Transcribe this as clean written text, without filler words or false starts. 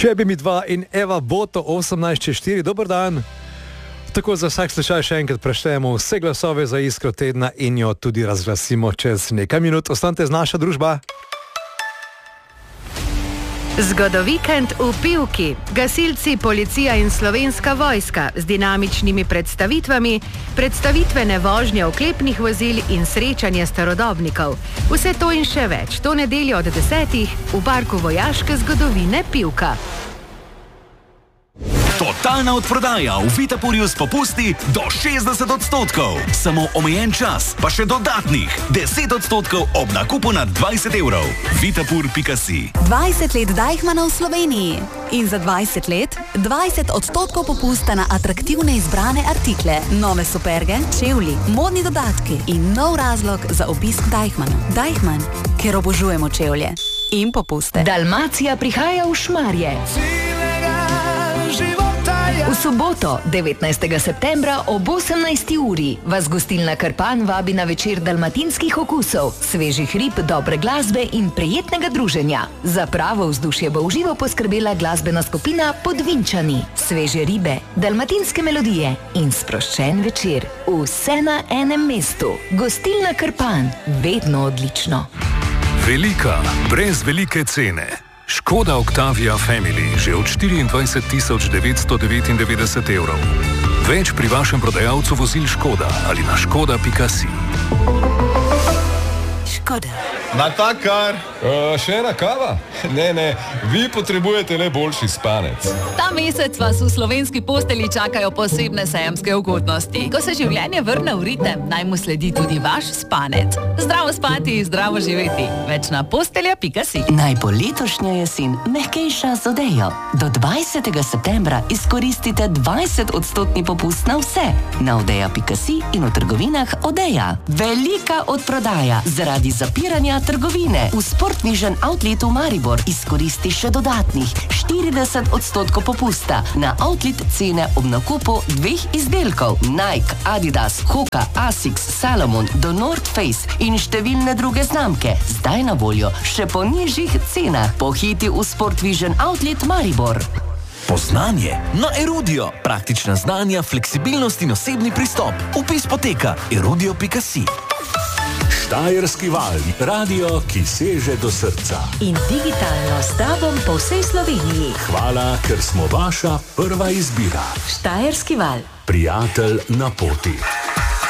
Če bi mi dva in Eva Boto 18.4, dober dan. Tako za vsak slučaj še enkrat preštejemo vse glasove za Iskro tedna in jo tudi razglasimo čez nekaj minut. Ostanite z naša družba. Zgodovikend v Pivki. Gasilci, policija in Slovenska vojska z dinamičnimi predstavitvami, predstavitvene vožnje oklepnih vozil in srečanje starodobnikov. Vse to in še več to nedeljo od 10. v Parku vojaške zgodovine Pivka. Totalna odprodaja v Vitapurju s popusti do 60%. Samo omejen čas, pa še dodatnih 10% ob nakupu nad 20 evrov. Vitapur.si 20 let Deichmanna v Sloveniji. In za 20 let 20% popusta na atraktivne izbrane artikle, nove superge, čevlji, modni dodatki in nov razlog za obisk Deichmanna. Deichmann, ker obožujemo čevlje in popuste. Dalmacija prihaja v Šmarje. V soboto, 19. septembra ob 18. uri vas gostilna Krpan vabi na večer dalmatinskih okusov, svežih rib, dobre glasbe in prijetnega druženja. Za pravo vzdušje bo v živo poskrbela glasbena skupina Podvinčani. Sveže ribe, dalmatinske melodije in sproščen večer. Vse na enem mestu. Gostilna Krpan, vedno odlično. Velika, brez velike cene. Škoda Octavia Family že od 24.999 evrov. Več pri vašem prodajalcu vozil Škoda ali na škoda.si. Škoda. Natakar! Še ena kava? Ne, vi potrebujete le boljši spanec. Ta mesec vas v slovenski posteli čakajo posebne sejemske ugodnosti. Ko se življenje vrne v ritem, naj mu sledi tudi vaš spanec. Zdravo spati, zdravo živeti. Več na postelja.si. Naj bo letošnja jesen mehkejša z Odejo. Do 20. septembra izkoristite 20% popust na vse. Na odeja.si in v trgovinah Odeja. Velika odprodaja zaradi zapiranja trgovine. V Sportvision outletu Maribor izkoristi še dodatnih 40% popusta na outlet cene ob nakupu dveh izdelkov. Nike, Adidas, Hoka, Asics, Salomon, do North Face in številne druge znamke. Zdaj na voljo še po nižjih cenah. Pohiti v Sportvision outlet Maribor. Poznanje na Erudio. Praktična znanja, fleksibilnost in osebni pristop. Vpis poteka erudio.si. Štajerski val, radio, ki seže do srca. In digitalno s tobom po vsej Sloveniji. Hvala, ker smo vaša prva izbira. Štajerski val. Prijatelj na poti.